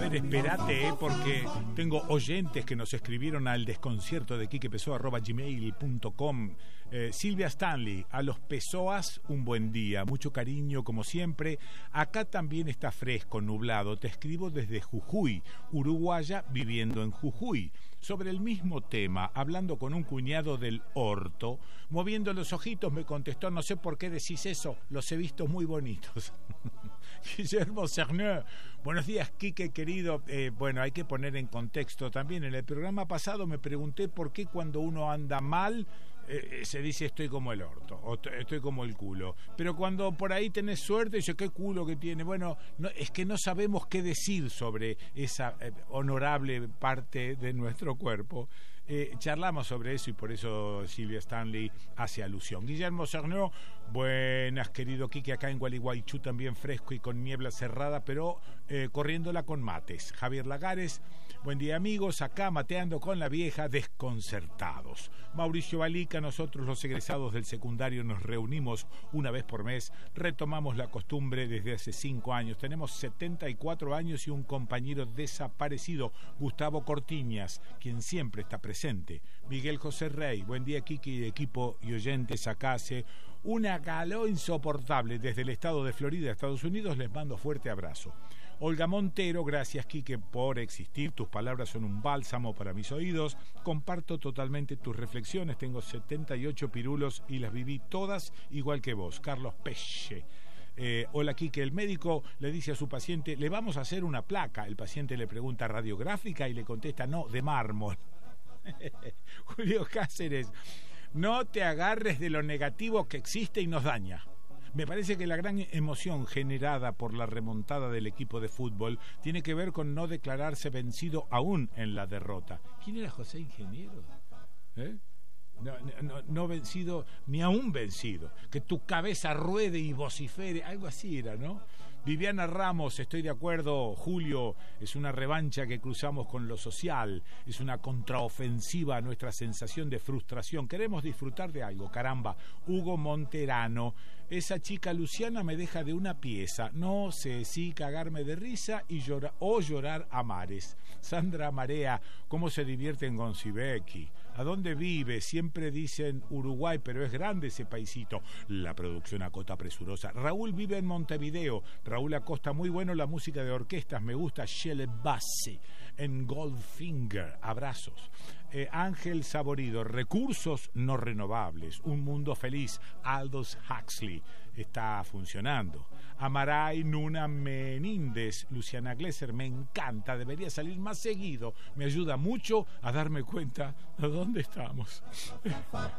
Espérate, porque tengo oyentes que nos escribieron al desconcierto de quiquepessoa@gmail.com. Silvia Stanley, a los Pessoas un buen día, mucho cariño como siempre. Acá también está fresco, nublado. Te escribo desde Jujuy, uruguaya viviendo en Jujuy. Sobre el mismo tema, hablando con un cuñado del orto, moviendo los ojitos me contestó: no sé por qué decís eso, los he visto muy bonitos. Guillermo Cerneux, buenos días, Quique querido. Bueno, hay que poner en contexto también. En el programa pasado me pregunté por qué cuando uno anda mal se dice estoy como el orto o estoy como el culo, pero cuando por ahí tenés suerte dice qué culo que tiene. Bueno, no, es que no sabemos qué decir sobre esa honorable parte de nuestro cuerpo. Charlamos sobre eso y por eso Silvia Stanley hace alusión. Guillermo Cerneux, buenas querido Quique, acá en Gualeguaychú también fresco y con niebla cerrada, pero corriéndola con mates. Javier Lagares, buen día amigos, acá mateando con la vieja, desconcertados. Mauricio Balica, nosotros los egresados del secundario nos reunimos una vez por mes, retomamos la costumbre desde hace 5 años, tenemos 74 años y un compañero desaparecido, Gustavo Cortiñas, quien siempre está presente. Miguel José Rey, buen día Kiki, equipo y oyentes, acá hace una calor insoportable desde el estado de Florida, Estados Unidos, les mando fuerte abrazo. Olga Montero, gracias Quique por existir, tus palabras son un bálsamo para mis oídos, comparto totalmente tus reflexiones, tengo 78 pirulos y las viví todas igual que vos. Carlos Peche. Hola Quique, el médico le dice a su paciente, le vamos a hacer una placa, el paciente le pregunta, radiográfica, y le contesta, no, de mármol. Julio Cáceres, no te agarres de lo negativo que existe y nos daña. Me parece que la gran emoción generada por la remontada del equipo de fútbol tiene que ver con no declararse vencido aún en la derrota. ¿Quién era José Ingeniero? No vencido, ni aún vencido. Que tu cabeza ruede y vocifere, algo así era, ¿no? Viviana Ramos, estoy de acuerdo, Julio, es una revancha que cruzamos con lo social, es una contraofensiva a nuestra sensación de frustración, queremos disfrutar de algo, caramba. Hugo Monterano, esa chica Luciana me deja de una pieza, no sé si cagarme de risa y llorar a mares. Sandra Marea, ¿cómo se divierten con Sibeki? ¿A dónde vive? Siempre dicen Uruguay, pero es grande ese paisito. La producción acota presurosa. Raúl vive en Montevideo. Raúl Acosta, muy bueno la música de orquestas, me gusta Shelley Bassey en Goldfinger, abrazos. Ángel Saborido, recursos no renovables, un mundo feliz, Aldous Huxley, está funcionando. Amaray Nuna Meníndez, Luciana Glesser, me encanta, debería salir más seguido, me ayuda mucho a darme cuenta de dónde estamos.